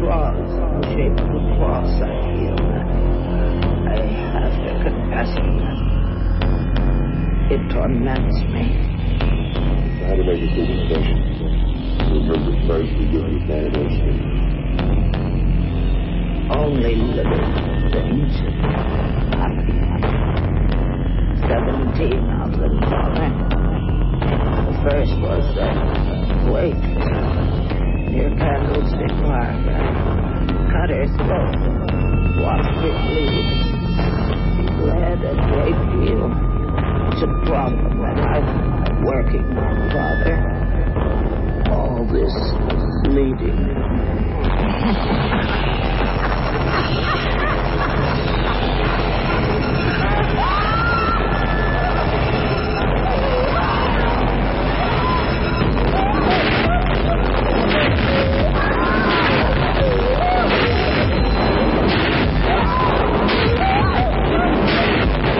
claws, the shape of a cross, I feel that. I have to confess that it torments me. How to make a good impression. Remember Christ will give you all those things. Only little things. 17 of them, Father. The first was the waitress near Candlestick Park. I cut her throat, watched her bleed. She bled a great deal. It's a problem that I'm working on, Father. All this bleeding